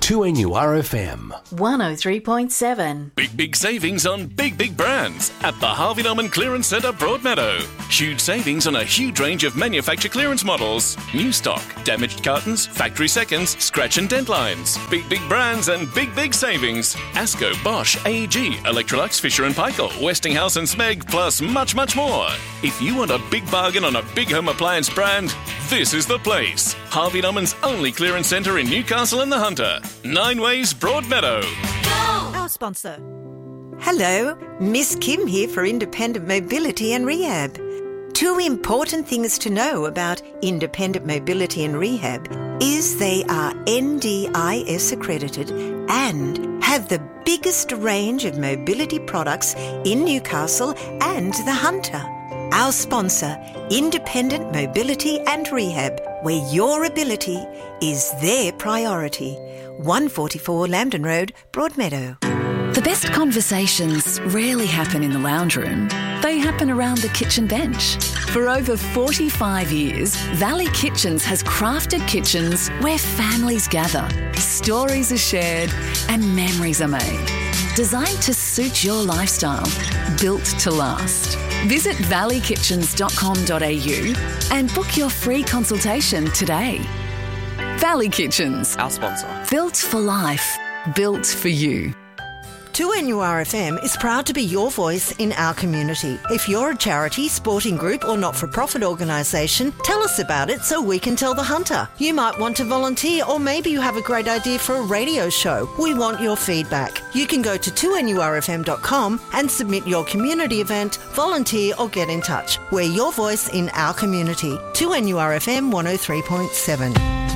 2NURFM 103.7. Big savings on big brands at the Harvey Norman Clearance Centre Broadmeadow. Huge savings on a huge range of manufacturer clearance models. New stock, damaged cartons, factory seconds, scratch and dent lines. Big brands and big savings. Asco, Bosch, AEG, Electrolux, Fisher & Paykel, Westinghouse and Smeg, plus much more. If you want a big bargain on a big home appliance brand, this is the place. Harvey Norman's only clearance centre in Newcastle and the Hunter. 9 Ways Broadmeadow. Our sponsor. Hello, Miss Kim here for Independent Mobility and Rehab. 2 important things to know about Independent Mobility and Rehab is they are NDIS accredited and have the biggest range of mobility products in Newcastle and the Hunter. Our sponsor, Independent Mobility and Rehab, where your ability is their priority. 144 Lambton Road, Broadmeadow. The best conversations rarely happen in the lounge room. They happen around the kitchen bench. For over 45 years, Valley Kitchens has crafted kitchens where families gather, stories are shared, and memories are made. Designed to suit your lifestyle, built to last. Visit valleykitchens.com.au and book your free consultation today. Valley Kitchens. Our sponsor. Built for life. Built for you. 2NURFM is proud to be your voice in our community. If you're a charity, sporting group or not-for-profit organisation, tell us about it so we can tell the Hunter. You might want to volunteer, or maybe you have a great idea for a radio show. We want your feedback. You can go to 2NURFM.com and submit your community event, volunteer or get in touch. We're your voice in our community. 2NURFM 103.7.